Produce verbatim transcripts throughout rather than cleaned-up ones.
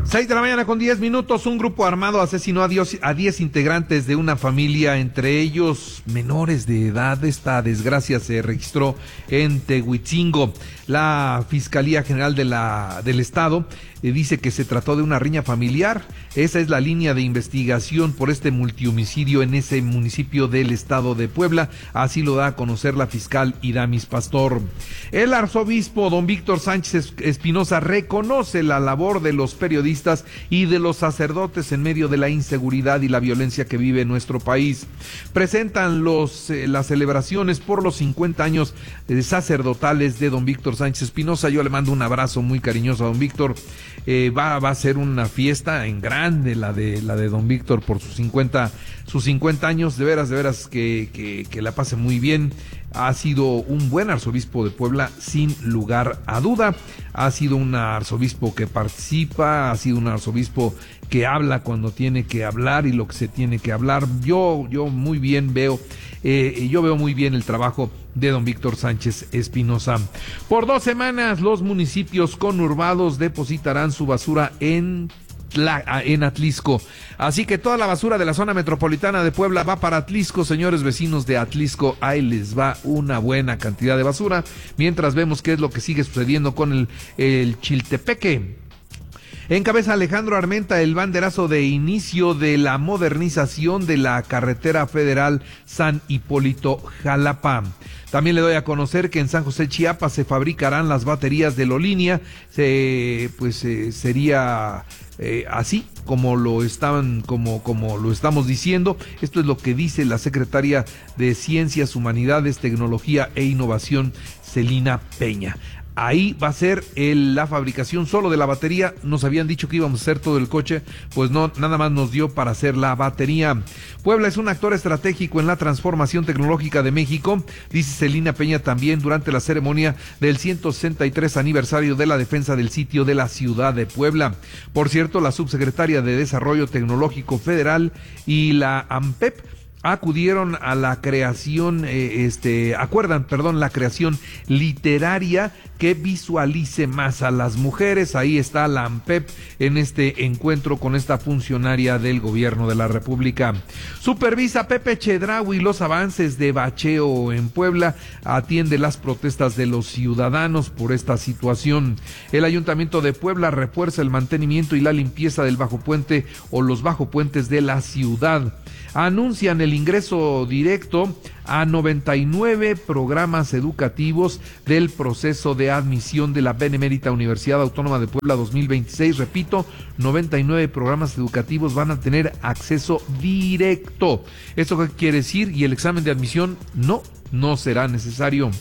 Seis de la mañana con diez minutos, un grupo armado asesinó a diez, a diez integrantes de una familia, entre ellos menores de edad. Esta desgracia se registró en Tehuitzingo. La Fiscalía General de la, del Estado eh, dice que se trató de una riña familiar. Esa es la línea de investigación por este multihomicidio en ese municipio del estado de Puebla. Así lo da a conocer la fiscal Idamis Pastor. El arzobispo don Víctor Sánchez Espinosa reconoce la labor de los periodistas y de los sacerdotes en medio de la inseguridad y la violencia que vive nuestro país. Presentan los eh, las celebraciones por los cincuenta años eh, sacerdotales de don Víctor Sánchez Espinosa. Yo le mando un abrazo muy cariñoso a don Víctor. Eh, va, va a ser una fiesta en grande la de la de don Víctor por sus cincuenta sus cincuenta años. De veras, de veras que, que, que la pase muy bien. Ha sido un buen arzobispo de Puebla, sin lugar a duda. Ha sido un arzobispo que participa, ha sido un arzobispo que habla cuando tiene que hablar y lo que se tiene que hablar. Yo, yo muy bien veo, eh, yo veo muy bien el trabajo de don Víctor Sánchez Espinosa. Por dos semanas, los municipios conurbados depositarán su basura en en Atlisco. Así que toda la basura de la zona metropolitana de Puebla va para Atlisco, señores vecinos de Atlisco. Ahí les va una buena cantidad de basura, mientras vemos qué es lo que sigue sucediendo con el, el Chiltepeque. Encabeza Alejandro Armenta el banderazo de inicio de la modernización de la carretera federal San Hipólito-Jalapa. También le doy a conocer que en San José, Chiapas, se fabricarán las baterías de Lolinia. Se, pues eh, sería eh, así como lo estaban, como, como lo estamos diciendo. Esto es lo que dice la secretaria de Ciencias, Humanidades, Tecnología e Innovación, Celina Peña. Ahí va a ser el, la fabricación solo de la batería. Nos habían dicho que íbamos a hacer todo el coche, pues no, nada más nos dio para hacer la batería. Puebla es un actor estratégico en la transformación tecnológica de México, dice Celina Peña también durante la ceremonia del ciento sesenta y tres aniversario de la defensa del sitio de la ciudad de Puebla. Por cierto, la subsecretaria de Desarrollo Tecnológico Federal y la AMPEP acudieron a la creación, eh, este, acuerdan, perdón, la creación literaria que visualice más a las mujeres. Ahí está la AMPEP en este encuentro con esta funcionaria del gobierno de la República. Supervisa Pepe Chedraui los avances de bacheo en Puebla, atiende las protestas de los ciudadanos por esta situación. El Ayuntamiento de Puebla refuerza el mantenimiento y la limpieza del bajo puente o los bajo puentes de la ciudad. Anuncian el ingreso directo a noventa y nueve programas educativos del proceso de admisión de la Benemérita Universidad Autónoma de Puebla dos mil veintiséis. Repito, noventa y nueve programas educativos van a tener acceso directo. ¿Esto qué quiere decir? Y el examen de admisión no, no será necesario.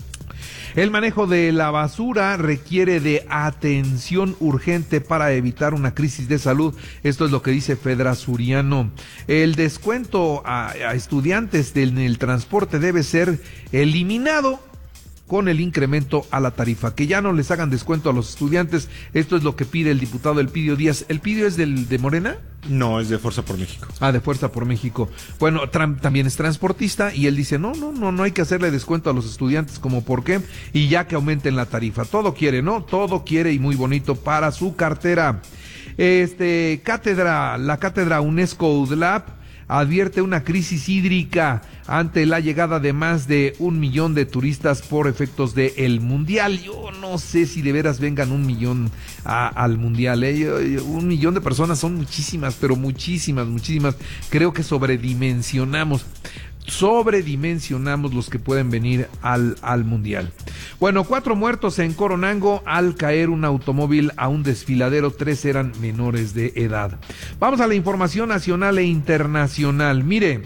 El manejo de la basura requiere de atención urgente para evitar una crisis de salud. Esto es lo que dice Fedra Suriano. El descuento a, a estudiantes del el transporte debe ser eliminado con el incremento a la tarifa, que ya no les hagan descuento a los estudiantes. Esto es lo que pide el diputado Elpidio Díaz. ¿Elpidio es del de Morena? No, es de Fuerza por México. Ah, de Fuerza por México. Bueno, Trump también es transportista y él dice, no, no, no, no hay que hacerle descuento a los estudiantes, como por qué, y ya que aumenten la tarifa. Todo quiere, ¿no? Todo quiere y muy bonito para su cartera. Este, cátedra, la cátedra UNESCO U D L A P advierte una crisis hídrica ante la llegada de más de un millón de turistas por efectos del Mundial. Yo no sé si de veras vengan un millón a, al Mundial, ¿eh? Un millón de personas son muchísimas, pero muchísimas, muchísimas. Creo que sobredimensionamos. sobredimensionamos los que pueden venir al, al Mundial. Bueno, cuatro muertos en Coronango al caer un automóvil a un desfiladero, tres eran menores de edad. Vamos a la información nacional e internacional. Mire,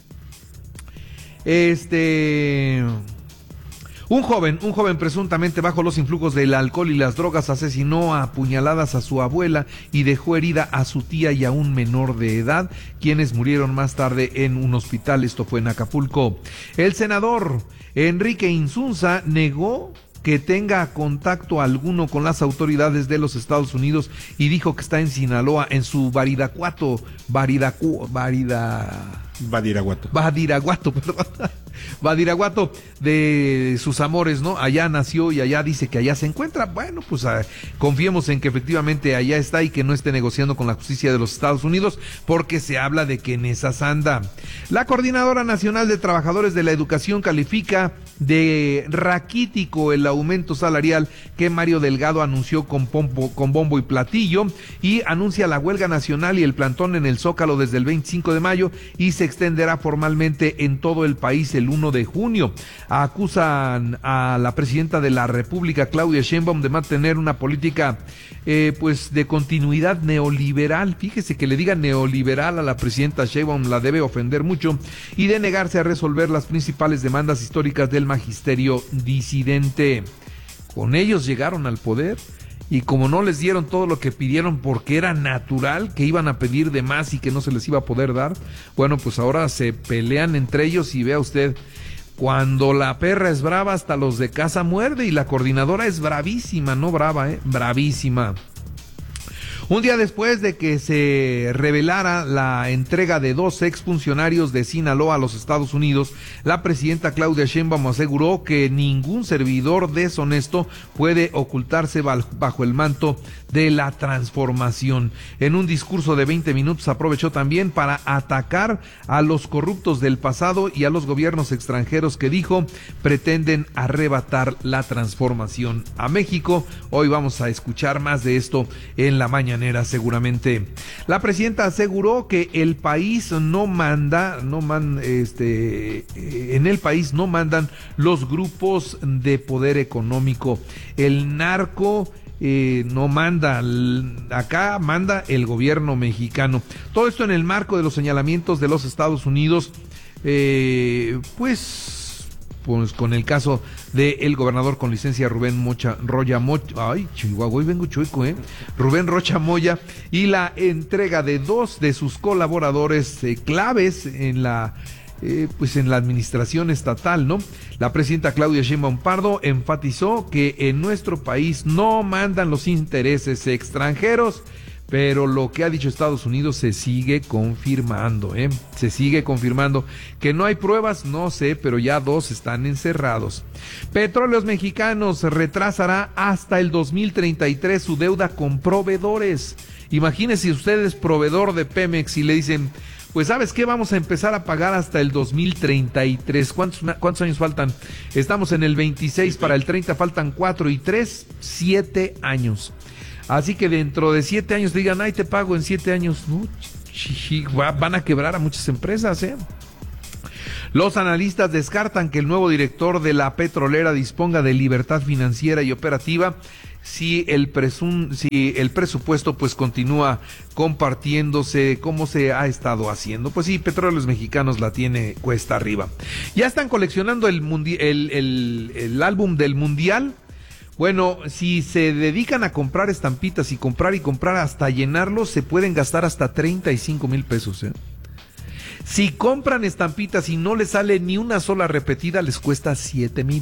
este... Un joven, un joven presuntamente bajo los influjos del alcohol y las drogas asesinó a puñaladas a su abuela y dejó herida a su tía y a un menor de edad, quienes murieron más tarde en un hospital. Esto fue en Acapulco. El senador Enrique Insunza negó que tenga contacto alguno con las autoridades de los Estados Unidos y dijo que está en Sinaloa, en su Baridacuato, Baridacu, Barida... Badiraguato. Badiraguato, perdón. Badiraguato, de sus amores, ¿no? Allá nació y allá dice que allá se encuentra. Bueno, pues uh, confiemos en que efectivamente allá está y que no esté negociando con la justicia de los Estados Unidos, porque se habla de que en esas anda. La Coordinadora Nacional de Trabajadores de la Educación califica de raquítico el aumento salarial que Mario Delgado anunció con, pompo, con bombo y platillo, y anuncia la huelga nacional y el plantón en el Zócalo desde el veinticinco de mayo y se extenderá formalmente en todo el país el uno de junio. Acusan a la presidenta de la República, Claudia Sheinbaum, de mantener una política eh, pues de continuidad neoliberal. Fíjese que le diga neoliberal a la presidenta Sheinbaum la debe ofender mucho, y de negarse a resolver las principales demandas históricas del magisterio disidente. Con ellos llegaron al poder, y como no les dieron todo lo que pidieron porque era natural que iban a pedir de más y que no se les iba a poder dar, bueno, pues ahora se pelean entre ellos. Y vea usted, cuando la perra es brava, hasta los de casa muerde, y la coordinadora es bravísima, no brava, eh, bravísima. Un día después de que se revelara la entrega de dos exfuncionarios de Sinaloa a los Estados Unidos, la presidenta Claudia Sheinbaum aseguró que ningún servidor deshonesto puede ocultarse bajo el manto de la transformación. En un discurso de veinte minutos aprovechó también para atacar a los corruptos del pasado y a los gobiernos extranjeros que, dijo, pretenden arrebatar la transformación a México. Hoy vamos a escuchar más de esto en la mañana. Seguramente. La presidenta aseguró que el país no manda, no man, este, en el país no mandan los grupos de poder económico. El narco eh, no manda, acá manda el gobierno mexicano. Todo esto en el marco de los señalamientos de los Estados Unidos, eh, pues. Pues con el caso del gobernador con licencia Rubén Mocha, Rocha Moya, ay, Chihuahua, hoy vengo chueco, eh, Rubén Rocha Moya, y la entrega de dos de sus colaboradores eh, claves en la, eh, pues en la administración estatal, ¿no? La presidenta Claudia Sheinbaum Pardo enfatizó que en nuestro país no mandan los intereses extranjeros, pero lo que ha dicho Estados Unidos se sigue confirmando, ¿eh? Se sigue confirmando. Que no hay pruebas, no sé, pero ya dos están encerrados. Petróleos Mexicanos retrasará hasta el dos mil treinta y tres su deuda con proveedores. Imagínese usted es proveedor de Pemex y le dicen, pues ¿sabes qué? Vamos a empezar a pagar hasta el dos mil treinta y tres. ¿Cuántos, cuántos años faltan? Estamos en el veintiséis, para el treinta faltan cuatro y tres, siete años. Así que dentro de siete años digan, ay, te pago en siete años. No, van a quebrar a muchas empresas, ¿eh? Los analistas descartan que el nuevo director de la petrolera disponga de libertad financiera y operativa si el presum, si el presupuesto pues continúa compartiéndose como se ha estado haciendo. Pues sí, Petróleos Mexicanos la tiene cuesta arriba. Ya están coleccionando el, mundi- el, el, el álbum del Mundial. Bueno, si se dedican a comprar estampitas y comprar y comprar hasta llenarlos, se pueden gastar hasta treinta y cinco mil pesos, ¿eh? Si compran estampitas y no les sale ni una sola repetida, les cuesta siete mil.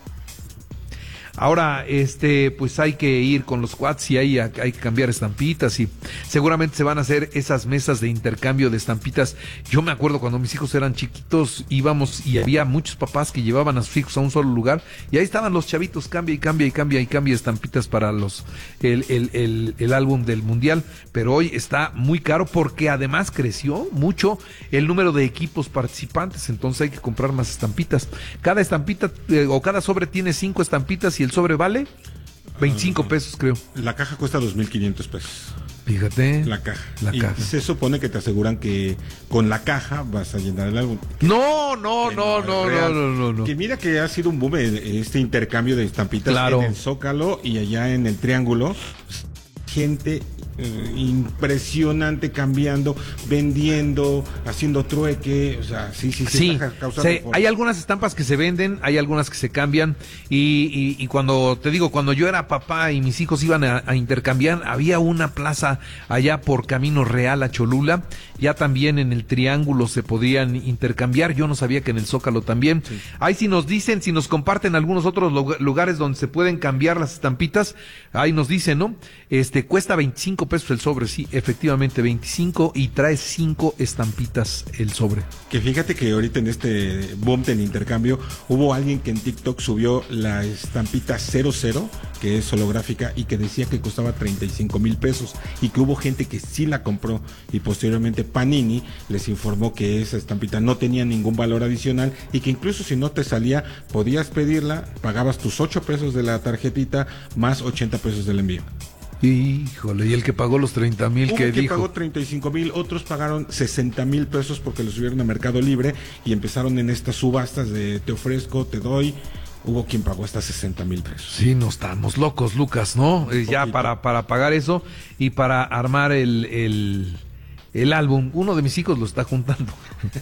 Ahora, este, pues hay que ir con los cuads y hay, hay que cambiar estampitas y seguramente se van a hacer esas mesas de intercambio de estampitas. Yo me acuerdo cuando mis hijos eran chiquitos, íbamos y había muchos papás que llevaban a sus hijos a un solo lugar y ahí estaban los chavitos, cambia y cambia y cambia y cambia estampitas para los, el, el, el, el álbum del Mundial. Pero hoy está muy caro porque además creció mucho el número de equipos participantes, entonces hay que comprar más estampitas. Cada estampita eh, o cada sobre tiene cinco estampitas y el sobre vale veinticinco pesos, creo. La caja cuesta dos mil quinientos pesos. Fíjate. La caja. La y caja. se supone que te aseguran que con la caja vas a llenar el álbum. No, no, no, no, no, no, no, no. Que mira que ha sido un boom este intercambio de estampitas, claro, en el Zócalo y allá en el Triángulo. Gente eh, impresionante cambiando, vendiendo, haciendo trueque, o sea, sí, sí, sí. Está causando Se, hay algunas estampas que se venden, hay algunas que se cambian y, y, y cuando te digo, cuando yo era papá y mis hijos iban a, a intercambiar, había una plaza allá por Camino Real a Cholula, ya también en el Triángulo se podían intercambiar, yo no sabía que en el Zócalo también. Sí. Ahí si nos dicen, si nos comparten algunos otros lugares donde se pueden cambiar las estampitas, ahí nos dicen, ¿no? Este, cuesta veinticinco pesos el sobre, sí, efectivamente veinticinco, y trae cinco estampitas el sobre. Que fíjate que ahorita en este boom del intercambio hubo alguien que en TikTok subió la estampita cero cero, que es holográfica, y que decía que costaba treinta y cinco mil pesos, y que hubo gente que sí la compró, y posteriormente Panini les informó que esa estampita no tenía ningún valor adicional, y que incluso si no te salía, podías pedirla, pagabas tus ocho pesos de la tarjetita, más ochenta pesos del envío. Híjole, y el que pagó los treinta mil, ¿qué dijo? Pagó treinta y cinco mil, otros pagaron sesenta mil pesos porque lo subieron a Mercado Libre y empezaron en estas subastas de te ofrezco, te doy. Hubo quien pagó hasta sesenta mil pesos. Sí, no estamos locos, Lucas, ¿no? Eh, ya para, para pagar eso y para armar el, el, el álbum. Uno de mis hijos lo está juntando.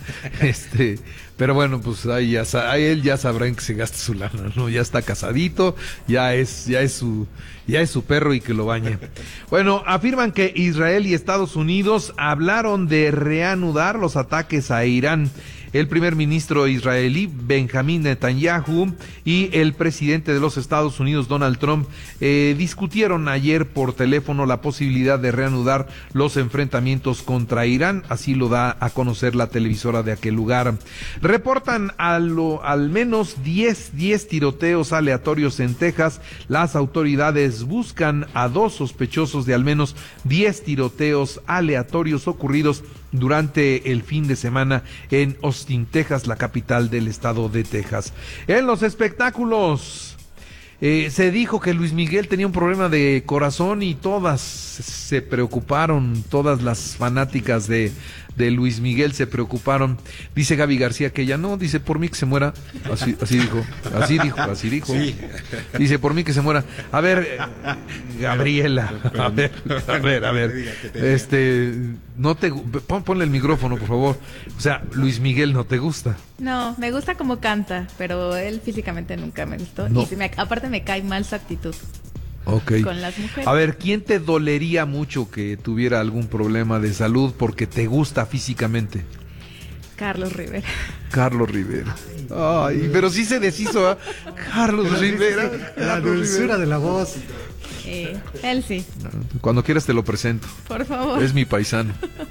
este, pero bueno, pues ahí ya ahí él ya sabrá en que se gasta su lana, ¿no? Ya está casadito, ya es, ya es su, ya es su perro y que lo bañe. Bueno, afirman que Israel y Estados Unidos hablaron de reanudar los ataques a Irán. El primer ministro israelí Benjamín Netanyahu y el presidente de los Estados Unidos Donald Trump eh, discutieron ayer por teléfono la posibilidad de reanudar los enfrentamientos contra Irán, así lo da a conocer la televisora de aquel lugar. Reportan a lo, al menos diez tiroteos aleatorios en Texas. Las autoridades buscan a dos sospechosos de al menos diez tiroteos aleatorios ocurridos durante el fin de semana en Austin, Texas, la capital del estado de Texas. En los espectáculos, eh, se dijo que Luis Miguel tenía un problema de corazón y todas se preocuparon, todas las fanáticas de, de Luis Miguel se preocuparon. Dice Gaby García que ella no, dice por mí que se muera. Así, así dijo, así dijo, así dijo. Sí. Dice por mí que se muera. A ver, Gabriela, a ver, a ver, a ver. Este, no te, pon, ponle el micrófono, por favor. O sea, Luis Miguel no te gusta. No, me gusta cómo canta, pero él físicamente nunca me gustó. No. Y me, aparte me cae mal su actitud. Okay. Con las mujeres. A ver, ¿quién te dolería mucho que tuviera algún problema de salud porque te gusta físicamente? Carlos Rivera. Carlos Rivera. Ay, pero sí se deshizo, ¿eh? Carlos pero Rivera. Sí, sí, la dulzura de la voz. Eh, él sí. Cuando quieras te lo presento. Por favor. Es mi paisano.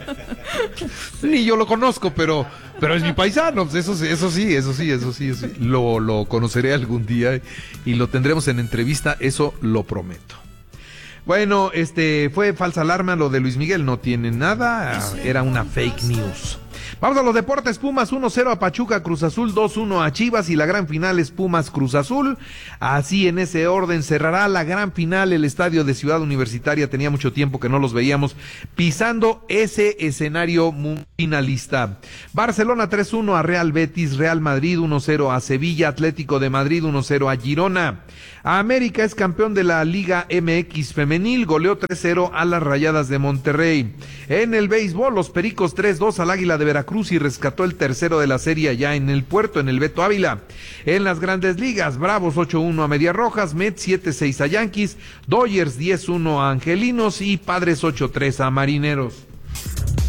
Ni yo lo conozco, pero pero es mi paisano. Eso, eso sí, eso sí, eso sí, eso sí. Lo, lo conoceré algún día y lo tendremos en entrevista, eso lo prometo. Bueno, este fue falsa alarma lo de Luis Miguel, no tiene nada, era una fake news. Vamos a los deportes. Pumas uno cero a Pachuca, Cruz Azul dos uno a Chivas y la gran final es Pumas Cruz Azul. Así en ese orden cerrará la gran final el estadio de Ciudad Universitaria. Tenía mucho tiempo que no los veíamos pisando ese escenario finalista. Barcelona tres uno a Real Betis, Real Madrid uno cero a Sevilla, Atlético de Madrid uno cero a Girona. América es campeón de la Liga M X femenil, goleó tres cero a las Rayadas de Monterrey. En el béisbol, los Pericos tres dos al Águila de Veracruz y rescató el tercero de la serie allá en el puerto, en el Beto Ávila. En las Grandes Ligas, Bravos ocho uno a Medias Rojas, Mets siete seis a Yankees, Dodgers diez uno a Angelinos y Padres ocho tres a Marineros.